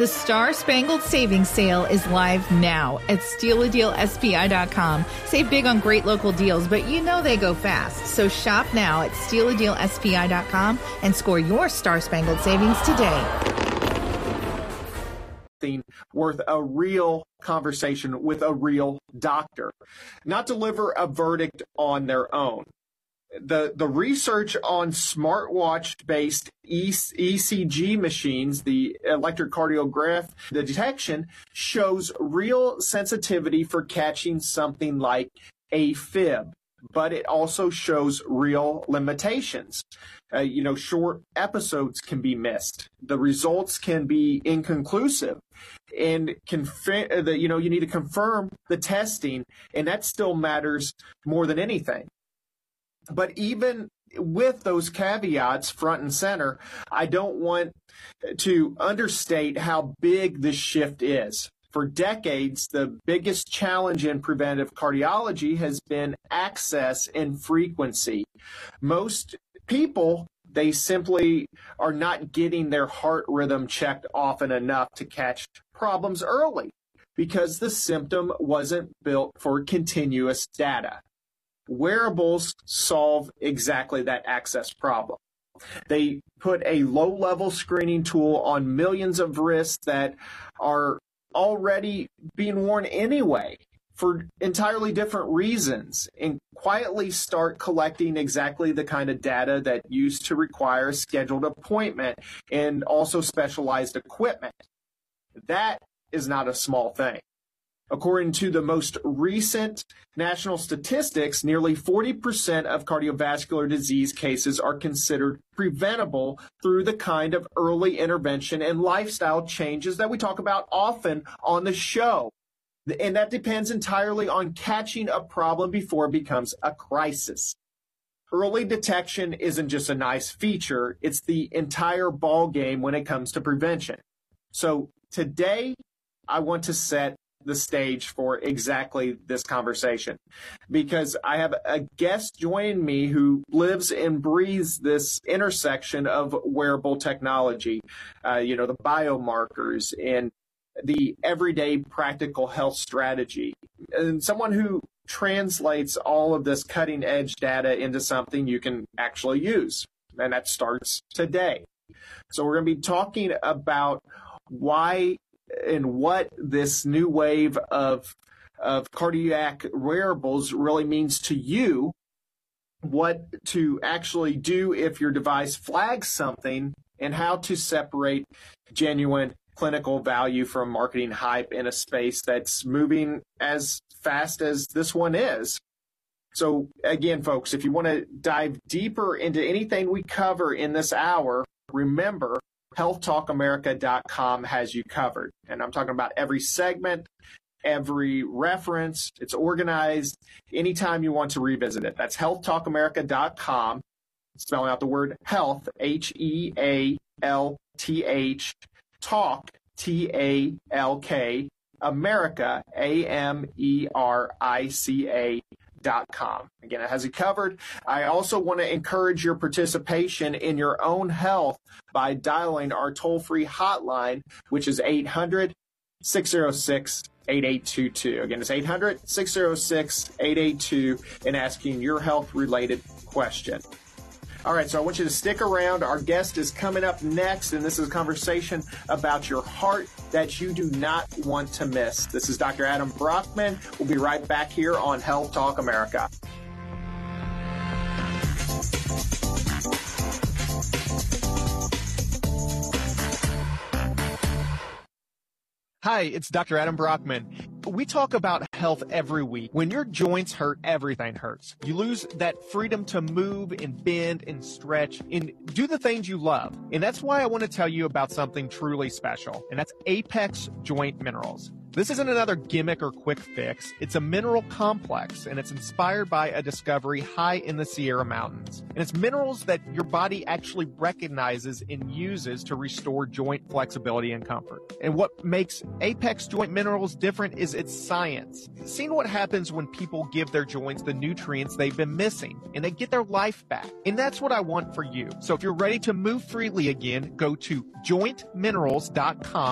The Star Spangled Savings Sale is live now at stealadealspi.com. Save big on great local deals, but you know they go fast. So shop now at stealadealspi.com and score your Star Spangled Savings today. Worth a real conversation with a real doctor, not deliver a verdict on their own. The research on smartwatch-based ECG machines, the electrocardiograph, the detection, shows real sensitivity for catching something like AFib, but it also shows real limitations. Short episodes can be missed. The results can be inconclusive, and you need to confirm the testing, and that still matters more than anything. But even with those caveats front and center, I don't want to understate how big this shift is. For decades, the biggest challenge in preventive cardiology has been access and frequency. Most people, they simply are not getting their heart rhythm checked often enough to catch problems early because the symptom wasn't built for continuous data. Wearables solve exactly that access problem. They put a low-level screening tool on millions of wrists that are already being worn anyway for entirely different reasons, and quietly start collecting exactly the kind of data that used to require a scheduled appointment and also specialized equipment. That is not a small thing. According to the most recent national statistics, nearly 40% of cardiovascular disease cases are considered preventable through the kind of early intervention and lifestyle changes that we talk about often on the show. And that depends entirely on catching a problem before it becomes a crisis. Early detection isn't just a nice feature, it's the entire ball game when it comes to prevention. So today, I want to set the stage for exactly this conversation, because I have a guest joining me who lives and breathes this intersection of wearable technology, the biomarkers and the everyday practical health strategy, and someone who translates all of this cutting edge data into something you can actually use. And that starts today. So we're going to be talking about why and what this new wave of cardiac wearables really means to you, what to actually do if your device flags something, and how to separate genuine clinical value from marketing hype in a space that's moving as fast as this one is. So again, folks, if you want to dive deeper into anything we cover in this hour, remember, healthtalkamerica.com has you covered. And I'm talking about every segment, every reference. It's organized anytime you want to revisit it. That's healthtalkamerica.com, spelling out the word health, H-E-A-L-T-H, talk, T-A-L-K, America, A-M-E-R-I-C-A.com. Again, it has you covered. I also want to encourage your participation in your own health by dialing our toll-free hotline, which is 800-606-8822. Again, it's 800-606-8822, and asking your health-related question. All right, so I want you to stick around. Our guest is coming up next, and this is a conversation about your heart that you do not want to miss. This is Dr. Adam Brockman. We'll be right back here on Health Talk America. Hi, it's Dr. Adam Brockman. We talk about health every week. When your joints hurt, everything hurts. You lose that freedom to move and bend and stretch and do the things you love. And that's why I want to tell you about something truly special, and that's Apex Joint Minerals. This isn't another gimmick or quick fix. It's a mineral complex, and it's inspired by a discovery high in the Sierra Mountains. And it's minerals that your body actually recognizes and uses to restore joint flexibility and comfort. And what makes Apex Joint Minerals different is its science. Seeing what happens when people give their joints the nutrients they've been missing, and they get their life back. And that's what I want for you. So if you're ready to move freely again, go to jointminerals.com